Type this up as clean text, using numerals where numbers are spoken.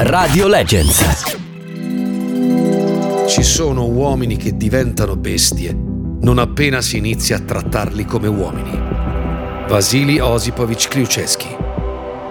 Radio Legends. Ci sono uomini che diventano bestie non appena si inizia a trattarli come uomini. Vasily Osipovich Kliuchevsky.